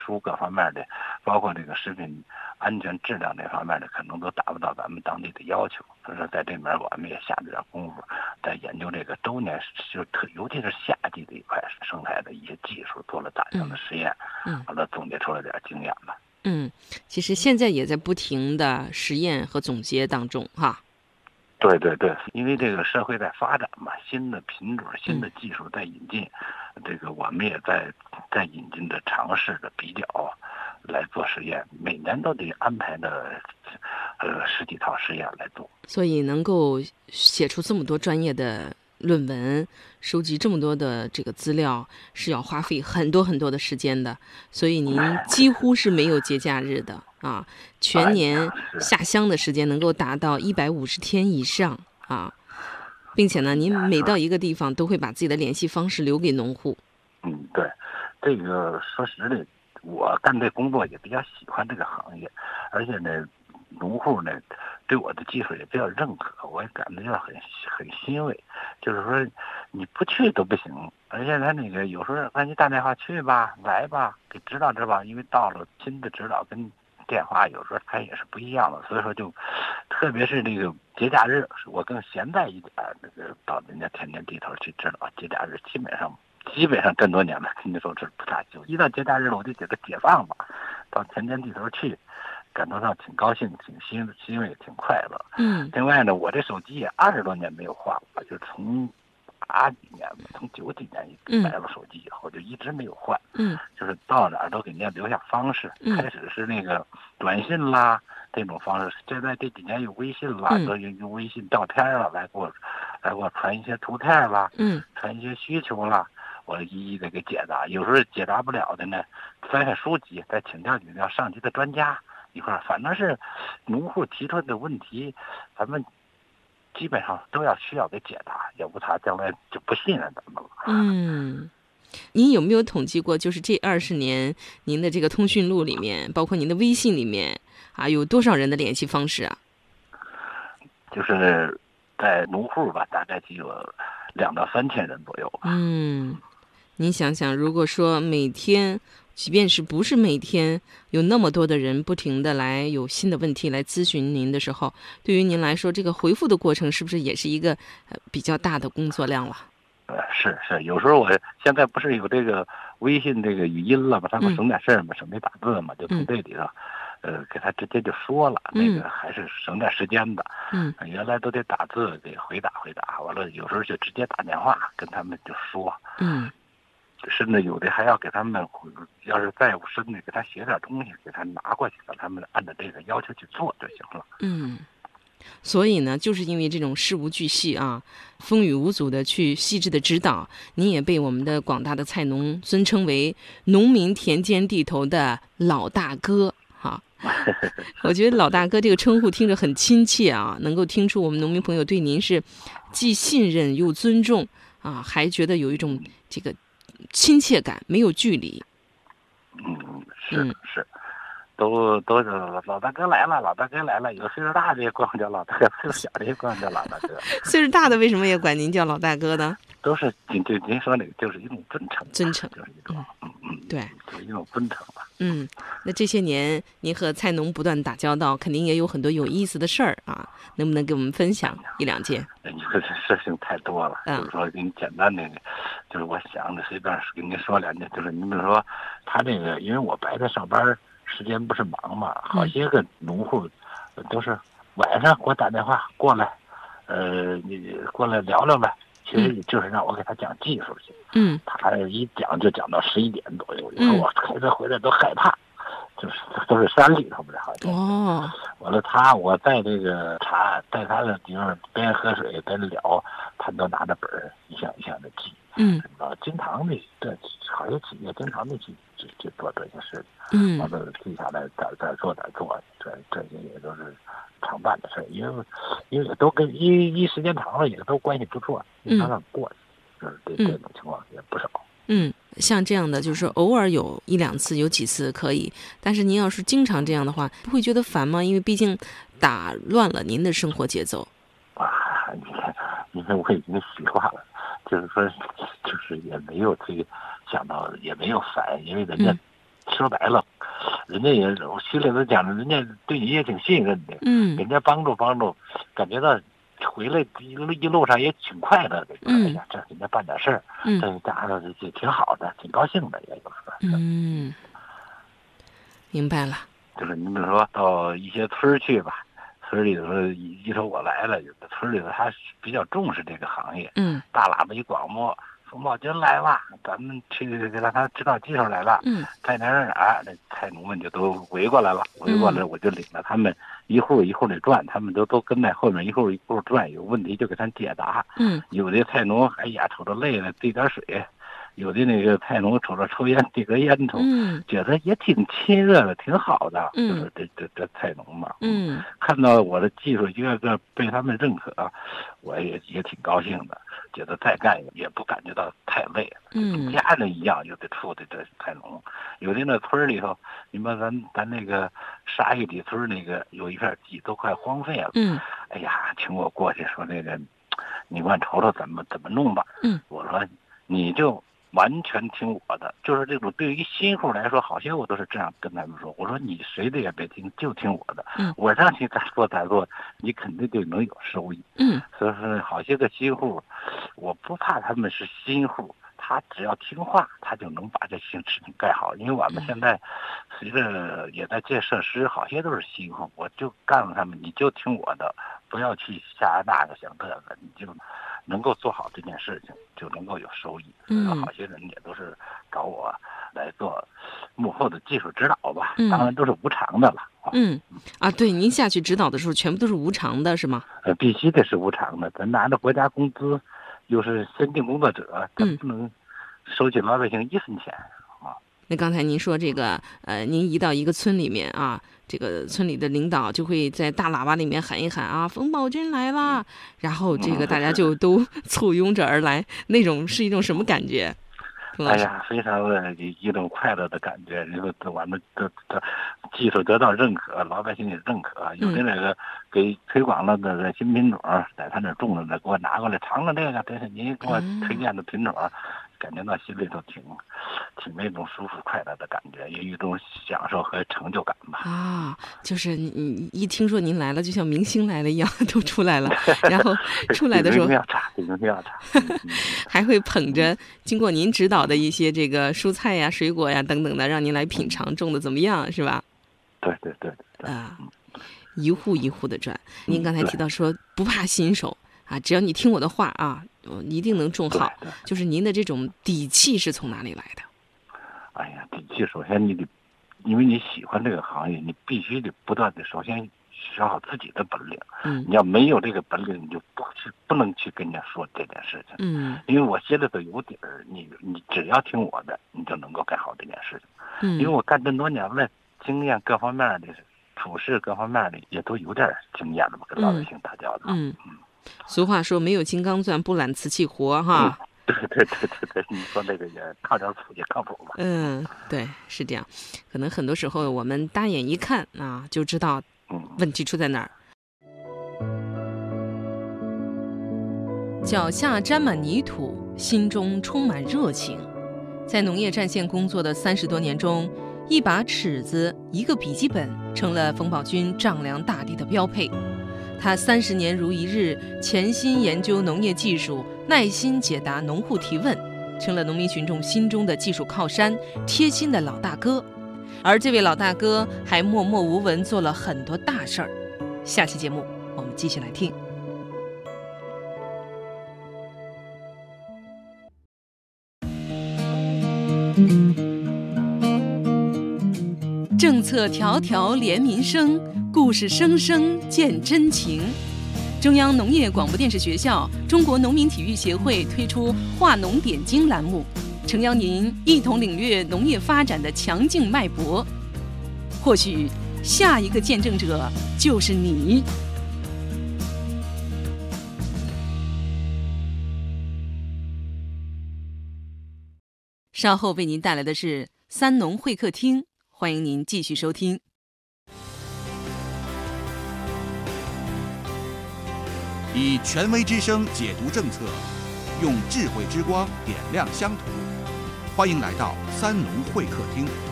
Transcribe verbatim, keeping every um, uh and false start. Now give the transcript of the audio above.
术各方面的，包括这个食品安全质量这方面的，可能都达不到咱们当地的要求。所以说，在这面我们也下了点功夫，在研究这个周年，就特尤其是夏季这一块生态的一些技术，做了大量的实验， 嗯， 完了总结出了点经验吧。 嗯，其实现在也在不停的实验和总结当中哈。 对对对，因为这个社会在发展嘛，新的品种、新的技术在引进，嗯、这个我们也在在引进的尝试的比较来做实验，每年都得安排的呃十几套实验来做。 所以能够写出这么多专业的论文，收集这么多的这个资料，是要花费很多很多的时间的。所以您几乎是没有节假日的啊，全年下乡的时间能够达到一百五十天以上啊，并且呢，您每到一个地方都会把自己的联系方式留给农户。 嗯，对，这个说实的，我干这工作也比较喜欢这个行业，而且呢，农户呢对我的技术也比较认可，我也感觉到很很欣慰。就是说，你不去都不行，而且他那个有时候让你打电话去吧，来吧，给指导指导，因为到了亲自指导跟电话有时候它也是不一样的，所以说就，特别是这个节假日，我更闲在一点，那个到人家田间地头去指导，节假日基本上。基本上这么多年了，跟你说这不大休。一到节假日了，我就觉得解放了，到田间地头去，感到上挺高兴、挺欣欣慰、挺快乐。 嗯。 另外呢，我这手机也二十多年没有换了，就从八几年吧，从九几年买了手机以后，就一直没有换。 嗯。 就是到哪儿都给人家留下方式。 嗯。 开始是那个短信啦这种方式，现在这几年有微信啦， 嗯、 都用用微信照片了来给我来给我传一些图片啦， 嗯， 传一些需求啦。我一一的给解答，有时候解答不了的呢，翻翻书籍，再请教请教上级的专家一块儿，反正是农户提出的问题，咱们基本上都要需要给解答，要不他将来就不信任咱们了。 嗯，您有没有统计过，就是这二十年您的这个通讯录里面，包括您的微信里面啊，有多少人的联系方式啊？ 就是在农户吧，大概就有两到三千人左右吧。 嗯。您想想，如果说每天，即便是不是每天有那么多的人不停的来有新的问题来咨询您的时候，对于您来说，这个回复的过程是不是也是一个呃比较大的工作量了？ 呃，是是，有时候我现在不是有这个微信这个语音了吗？他不省点事儿嘛，省得打字嘛，就从这里头，嗯、呃，给他直接就说了， 嗯、 那个还是省点时间的。 嗯， 原来都得打字给回答回答，完了有时候就直接打电话跟他们就说。 嗯。 甚至有的还要给他们，要是再有深的，给他写点东西，给他拿过去，让他们按照这个要求去做就行了。 嗯，所以呢，就是因为这种事无巨细啊，风雨无阻的去细致的指导，您也被我们的广大的菜农尊称为农民田间地头的老大哥哈。我觉得老大哥这个称呼听着很亲切啊，能够听出我们农民朋友对您是既信任又尊重啊，还觉得有一种这个亲切感，没有距离。 嗯，是是，都都是老大哥来了，老大哥来了。有岁数大的也管我叫老大哥，岁数小的也管我叫老大哥。 岁数大的为什么也管您叫老大哥呢？ 都是您就您说那个，就是一种尊称， 尊称就是一种，嗯嗯， 对， 就是一种尊称吧。 嗯，那这些年您和菜农不断打交道，肯定也有很多有意思的事儿啊，能不能给我们分享一两件？ 你说这事情太多了， 嗯、 就是说给你简单的，就是我想着随便跟您说两件，就是你比如说他这个，因为我白天上班时间不是忙嘛，好些个农户都是晚上给我打电话过来，呃，你过来聊聊呗。其实就是让我给他讲技术去， 嗯， 他一讲就讲到十一点左右，有时候我开车回来都害怕，就是都是山里头不是好像。 哦， 完了他我在这个茶在他的地方边喝水边聊，他都拿着本儿一项一项的记， 嗯， 啊，经常的这好些企业经常的去去去做这些事情， 嗯， 完了记下来再再做再做，这这些也都是常办的事，因为因为都跟一一时间长了也都关系不错，经常让过去，就是这这种情况也不少。 嗯，像这样的就是偶尔有一两次有几次可以，但是您要是经常这样的话，不会觉得烦吗？因为毕竟打乱了您的生活节奏。 啊，你看，因为我已经习惯了，就是说，就是也没有去想到，也没有烦，因为人家说白了，人家也我心里头讲着，人家对你也挺信任的， 嗯， 人家帮助帮助，感觉到回来一路一路上也挺快乐的。 嗯， 哎呀，这人家办点事儿， 嗯， 这家伙这挺好的，挺高兴的，也有时候。 嗯，明白了。 就是你比如说到一些村儿去吧，村里头一说我来了，有的村里头他比较重视这个行业， 嗯， 大喇叭一广播，冯宝军来了，咱们去让他知道技术来了， 嗯， 在哪儿哪儿，那菜农们就都围过来了，围过来我就领着他们一户一户的转，他们都都跟在后面一户一户转，有问题就给他解答。 嗯， 有的菜农哎呀瞅着累了递点水，有的那个菜农瞅着抽烟递个烟头， 嗯， 觉得也挺亲热的，挺好的。 嗯， 就是这这这菜农嘛， 嗯， 看到我的技术一个个被他们认可，我也也挺高兴的，觉得再干也不感觉到太累了。 嗯， 家人一样有的处的这菜农，有的那村里头，你们咱咱那个沙峪底村那个有一片地都快荒废了， 嗯， 哎呀，请我过去说那个，你给我瞅瞅怎么怎么弄吧。 嗯， 我说你就完全听我的，就是这种对于新户来说，好些我都是这样跟他们说。我说你谁的也别听，就听我的。 嗯， 我让你咋做咋做，你肯定就能有收益。 嗯， 所以说好些个新户，我不怕他们是新户，他只要听话，他就能把这些事情干好。因为我们现在随着也在建设施，好些都是新户，我就告诉他们，你就听我的，不要去瞎那个想这个，你就能够做好这件事情，就能够有收益。 嗯， 好些人也都是找我来做幕后的技术指导吧， 嗯， 当然都是无偿的了。 嗯，啊，对，您下去指导的时候，全部都是无偿的，是吗？ 呃，必须得是无偿的，咱拿着国家工资，又是先进工作者，咱不能收取老百姓一分钱啊。 那刚才您说这个，呃，您一到一个村里面啊，这个村里的领导就会在大喇叭里面喊一喊啊，冯宝军来啦，然后这个大家就都簇拥着而来，那种是一种什么感觉？ 哎呀，非常的一种快乐的感觉，因为我们的的技术得到认可，老百姓也认可，有的那个给推广了的新品种，在他那种的，给我拿过来尝尝这个，这是您给我推荐的品种。感觉到心里头挺挺那种舒服快乐的感觉，也有一种享受和成就感吧。 啊，就是你一听说您来了，就像明星来了一样，都出来了，然后出来的时候比要差，比要差， 还会捧着经过您指导的一些这个蔬菜呀、水果呀等等的，让您来品尝种的怎么样，是吧？ 对对对对啊，一户一户的转。您刚才提到说不怕新手啊，只要你听我的话啊，我一定能种好。就是您的这种底气是从哪里来的？ 哎呀，底气首先你得，因为你喜欢这个行业，你必须得不断的首先学好自己的本领。 嗯， 你要没有这个本领，你就不去不能去跟人家说这件事情。 嗯， 因为我心里头有底儿，你你只要听我的，你就能够干好这件事情。 嗯， 因为我干这么多年了，经验各方面的处事各方面的也都有点经验了嘛，跟老百姓打交道。 嗯。嗯，俗话说没有金刚钻不揽瓷器活哈。 嗯，对对对对对，你说那个也靠点谱也靠谱吧。 嗯，对，是这样。可能很多时候我们大眼一看啊，就知道问题出在哪儿。嗯、脚下沾满泥土，心中充满热情。在农业战线工作的三十多年中，一把尺子、一个笔记本成了冯宝军丈量大地的标配。他三十年如一日，潜心研究农业技术，耐心解答农户提问，成了农民群众心中的技术靠山，贴心的老大哥。而这位老大哥还默默无闻做了很多大事儿。下期节目我们继续来听。政策条条连民生，故事声声见真情。中央农业广播电视学校、中国农民体育协会推出“化农点睛”栏目，诚邀您一同领略农业发展的强劲脉搏。或许下一个见证者就是你。稍后为您带来的是三农会客厅，欢迎您继续收听。 以权威之声解读政策，用智慧之光点亮乡土。欢迎来到三农会客厅。